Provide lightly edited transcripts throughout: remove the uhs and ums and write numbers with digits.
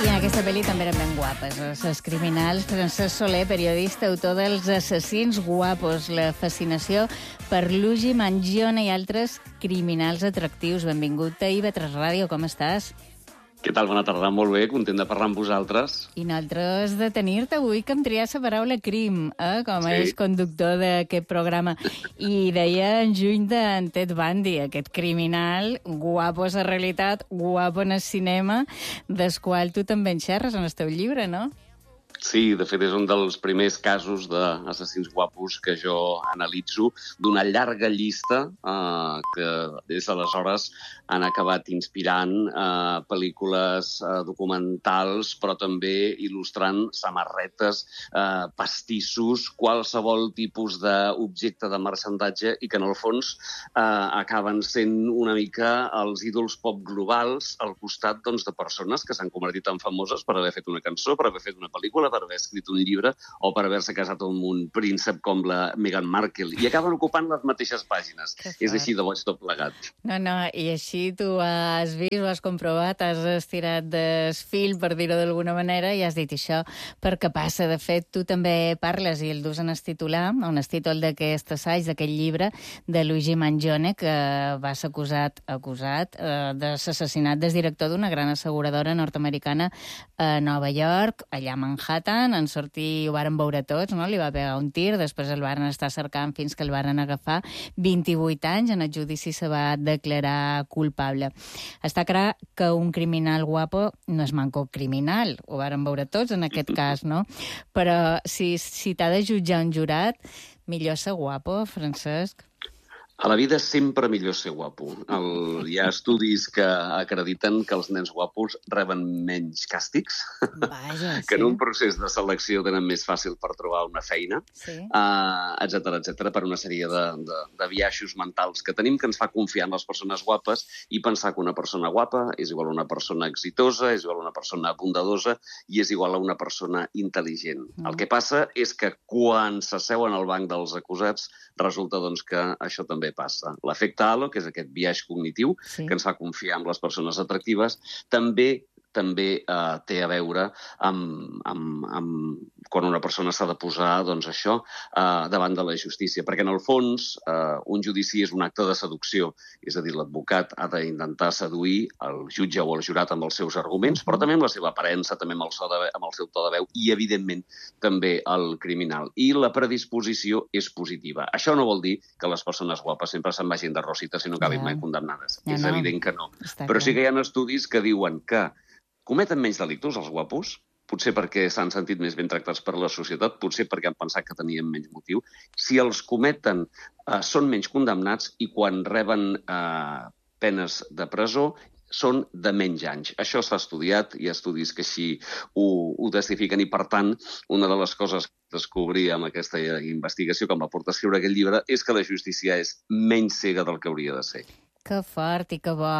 I en aquesta pel·li també eren ben guapes, les criminals. Francesc Soler, periodista, autor dels Assassins guapos, la fascinació per Luigi Mangione i altres criminals atractius. Benvingut a IB3 Ràdio, com estàs? Què tal? Bona tarda, molt bé, content de parlar amb vosaltres. I nosaltres de tenir-te avui que em trias la paraula crim, com a conductor d'aquest programa. I deia en juny d'en Ted Bundy, aquest criminal, guapo a la realitat, guapo en el cinema, del qual tu també en xerres en el teu llibre, no? Sí, de fet és un dels primers casos d'assassins guapos que jo analitzo d'una llarga llista que des d'aleshores han acabat inspirant pel·lícules documentals, però també il·lustrant samarretes, pastissos, qualsevol tipus d'objecte de marxandatge i que en el fons acaben sent una mica els ídols pop globals al costat de persones que s'han convertit en famoses per haver fet una cançó, per haver fet una pel·lícula, per haver escrit un llibre o per haver-se casat amb un príncep com la Meghan Markle. I acaben ocupant les mateixes pàgines. És així de boig tot plegat. No, i així tu has vist, ho has comprovat, has estirat del fil, per dir-ho d'alguna manera, i has dit això perquè passa. De fet, tu també parles, i el dus en el titular, on el títol d'aquest assaig, d'aquest llibre, de Luigi Mangione, que va ser acusat de l'assassinat del director d'una gran asseguradora nord-americana a Nova York, allà a Manhattan. En sortir ho varen veure tots, no? Li va pegar un tir, després el varen estar cercant fins que el varen agafar. 28 anys, en el judici se va declarar culpable. Està clar que un criminal guapo no és manco criminal, ho varen veure tots en aquest cas, no? Però si t'ha de jutjar un jurat, millor ser guapo, Francesc. A la vida sempre millor ser guapo. Hi ha estudis que acrediten que els nens guapos reben menys càstigs, Vaja, sí. que en un procés de selecció tenen més fàcil per trobar una feina, etcètera, per una sèrie de biaixos mentals que tenim que ens fa confiar en les persones guapes i pensar que una persona guapa és igual a una persona exitosa, és igual a una persona bondadosa i és igual a una persona intel·ligent. El que passa és que quan s'asseuen al banc dels acusats resulta que això també passa. L'efecte halo, que és aquest biaix cognitiu que ens fa confiar en les persones atractives, també té a veure amb quan una persona s'ha de posar davant de la justícia. Perquè, en el fons, un judici és un acte de seducció. És a dir, l'advocat ha d'intentar seduir el jutge o el jurat amb els seus arguments, però també amb la seva aparença, també amb el seu to de veu i, evidentment, també el criminal. I la predisposició és positiva. Això no vol dir que les persones guapes sempre se'n vagin de rosita si no acabin mai condemnades. És evident que no. Però sí que hi ha estudis que diuen que cometen menys delictes els guapos, potser perquè s'han sentit més ben tractats per la societat, potser perquè han pensat que tenien menys motiu. Si els cometen, són menys condemnats i quan reben penes de presó són de menys anys. Això s'ha estudiat, hi ha estudis que així ho testifiquen i, per tant, una de les coses que descobrí amb aquesta investigació que em va portar a escriure aquest llibre és que la justícia és menys cega del que hauria de ser. Que fort i que bo.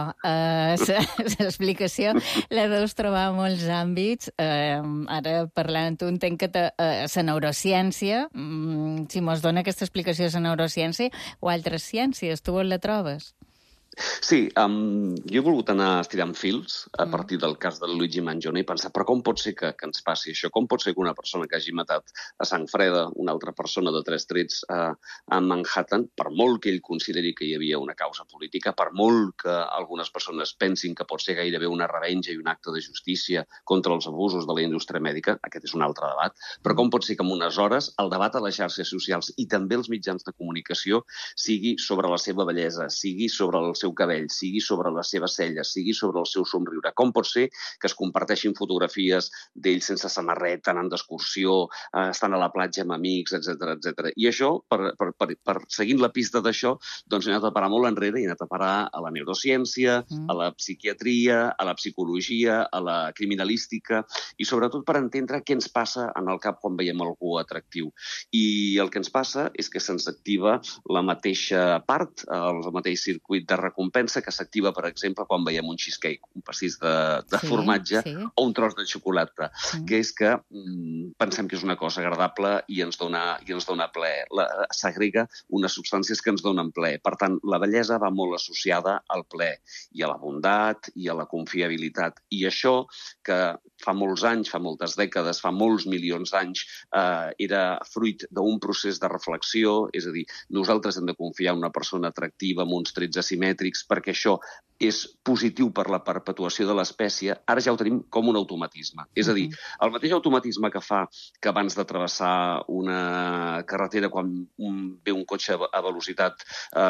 L'explicació la deus trobar a molts àmbits. Ara, parlant amb tu, entenc que la neurociència, si mos dona aquesta explicació de la neurociència o altres ciències, tu on la trobes? Sí, jo he volgut anar estirant fils a partir del cas del Luigi Mangione i pensar, però com pot ser que ens passi això? Com pot ser que una persona que hagi matat a sang freda una altra persona de 3 trets a Manhattan, per molt que ell consideri que hi havia una causa política, per molt que algunes persones pensin que pot ser gairebé una revenja i un acte de justícia contra els abusos de la indústria mèdica, aquest és un altre debat, però com pot ser que en unes hores el debat a les xarxes socials i també els mitjans de comunicació sigui sobre la seva bellesa, sigui sobre el seu cabell, sigui sobre les seves celles, sigui sobre el seu somriure. Com pot ser que es comparteixin fotografies d'ells sense samarreta, anant d'excursió, estan a la platja amb amics, etcètera. I això, per seguint la pista d'això, doncs he anat a parar molt enrere i he anat a parar a la neurociència, a la psiquiatria, a la psicologia, a la criminalística i sobretot per entendre què ens passa en el cap quan veiem algú atractiu. I el que ens passa és que se'ns activa la mateixa part, el mateix circuit de recompensa que s'activa, per exemple, quan veiem un cheesecake, un pastís de formatge o un tros de xocolata, que és que pensem que és una cosa agradable i ens dona plaer. S'agrega unes substàncies que ens donen plaer. Per tant, la bellesa va molt associada al plaer i a la bondat i a la confiabilitat. I això, que fa molts anys, fa moltes dècades, fa molts milions d'anys, era fruit d'un procés de reflexió, és a dir, nosaltres hem de confiar en una persona atractiva amb uns trets asimètrics perquè això és positiu per la perpetuació de l'espècie, ara ja ho tenim com un automatisme. És a dir, el mateix automatisme que fa que abans de travessar una carretera, quan ve un cotxe a velocitat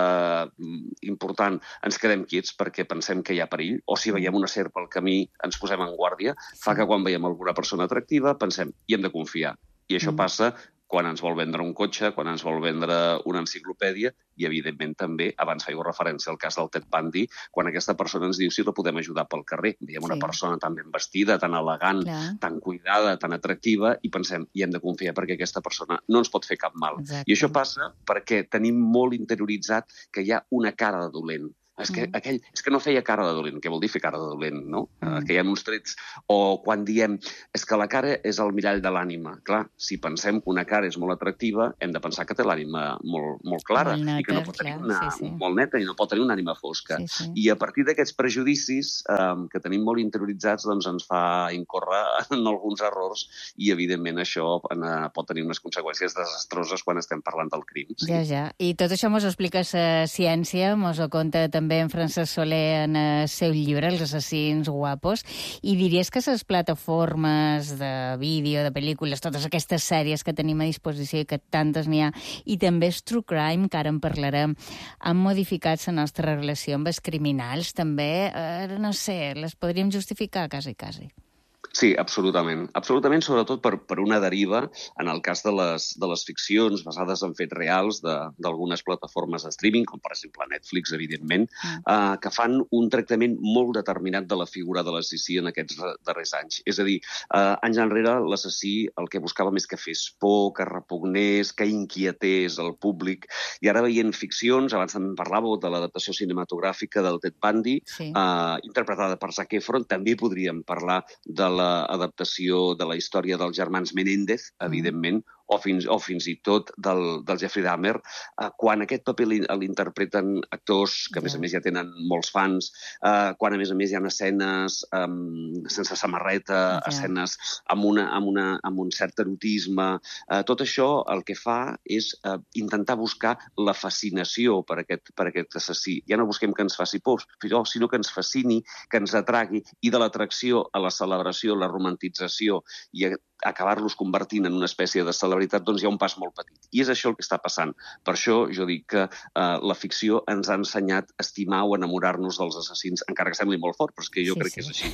important, ens quedem quiets perquè pensem que hi ha perill, o si veiem una serp al camí ens posem en guàrdia, fa que quan veiem alguna persona atractiva pensem, hi hem de confiar. I això passa quan ens vol vendre un cotxe, quan ens vol vendre una enciclopèdia i, evidentment, també, abans feia referència al cas del Ted Bundy, quan aquesta persona ens diu si la podem ajudar pel carrer. Veiem una persona tan ben vestida, tan elegant, tan cuidada, tan atractiva, i pensem, hi hem de confiar perquè aquesta persona no ens pot fer cap mal. I això passa perquè tenim molt interioritzat que hi ha una cara de dolent. És que no feia cara de dolent. Què vol dir fer cara de dolent, no? Que hi ha uns trets. O quan diem, és que la cara és el mirall de l'ànima. Clar, si pensem que una cara és molt atractiva, hem de pensar que té l'ànima molt clara i que no pot tenir molt neta i no pot tenir una ànima fosca. I a partir d'aquests prejudicis que tenim molt interioritzats, doncs ens fa incórrer en alguns errors i, evidentment, això pot tenir unes conseqüències desastroses quan estem parlant del crim. Ja. I tot això mos ho explica la ciència, mos ho conta també en Francesc Soler en el seu llibre, Els assassins guapos, i diries que les plataformes de vídeo, de pel·lícules, totes aquestes sèries que tenim a disposició i que tantes n'hi ha, i també el True Crime, que ara en parlarem, han modificat la nostra relació amb els criminals, també, no sé, les podríem justificar quasi. Sí, absolutament. Absolutament, sobretot per una deriva, en el cas de les ficcions basades en fets reals d'algunes plataformes de streaming, com per exemple Netflix, evidentment, que fan un tractament molt determinat de la figura de l'assassí en aquests darrers anys. És a dir, anys enrere l'assassí el que buscava més que fes por, que repugnés, que inquietés el públic. I ara veient ficcions, abans també parlàveu de l'adaptació cinematogràfica del Ted Bundy, interpretada per Zac Efron, també podríem parlar de l'adaptació de la història dels germans Menéndez, evidentment, o fins i tot del Jeffrey Dahmer, quan aquest paper l'interpreten actors que, a més ja tenen molts fans, quan, a més hi ha escenes sense samarreta, escenes amb un cert erotisme. Tot això el que fa és intentar buscar la fascinació per aquest assassí. Ja no busquem que ens faci por, sinó que ens fascini, que ens atragui, i de l'atracció a la celebració, la romantització i acabar-los convertint en una espècie de celebritat, doncs hi ha un pas molt petit. I és això el que està passant. Per això jo dic que la ficció ens ha ensenyat a estimar o enamorar-nos dels assassins, encara que sembli molt fort, però és que jo crec que és així.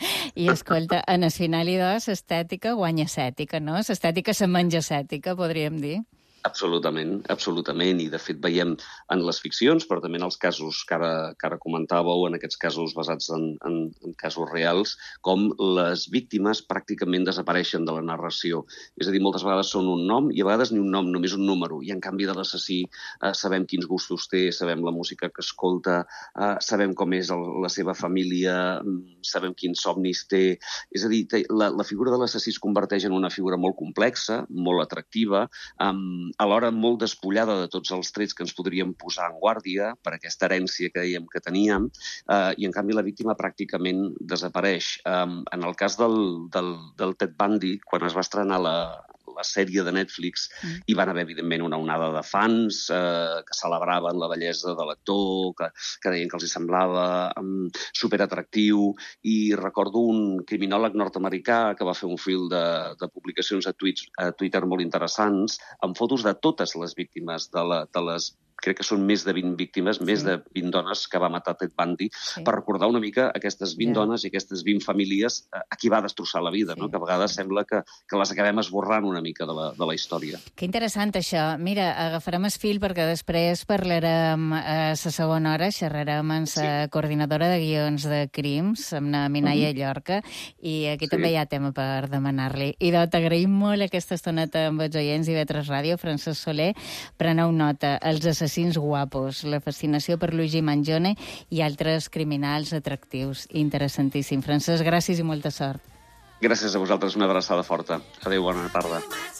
I escolta, en el final i dos, l'estètica guanya esètica, no? L'estètica se menja esètica, podríem dir. Absolutament. I de fet veiem en les ficcions, però també en els casos que ara comentàveu, en aquests casos basats en casos reals, com les víctimes pràcticament desapareixen de la narració. És a dir, moltes vegades són un nom i a vegades ni un nom, només un número. I en canvi de l'assassí sabem quins gustos té, sabem la música que escolta, sabem com és la seva família, sabem quins somnis té. És a dir, la figura de l'assassí es converteix en una figura molt complexa, molt atractiva, alhora molt despullada de tots els trets que ens podríem posar en guàrdia per aquesta herència que dèiem que teníem, i en canvi la víctima pràcticament desapareix. En el cas del Ted Bundy, quan es va estrenar la sèrie de Netflix, hi van haver, evidentment, una onada de fans que celebraven la bellesa de l'actor, que deien que els hi semblava superatractiu, i recordo un criminòleg nord-americà que va fer un fil de publicacions a Twitter molt interessants, amb fotos de totes les víctimes de les crec que són més de 20 víctimes, més de 20 dones que va matar Ted Bundy, per recordar una mica aquestes 20 dones i aquestes 20 famílies a qui va destrossar la vida, no? Que a vegades sembla que les acabem esborrant una mica de la història. Que interessant això. Mira, agafarem el fil perquè després parlarem a la segona hora, xerrarem amb la coordinadora de guions de crims, amb la Minaia Llorca, i aquí també hi ha tema per demanar-li. I t'agraïm molt aquesta estoneta amb els oients i Vetres Ràdio, Francesc Soler. Preneu nota, Els assassins guapos, la fascinació per Luigi Mangione i altres criminals atractius. Interessantíssim. Francesc, gràcies i molta sort. Gràcies a vosaltres, una abraçada forta. Adéu, bona tarda.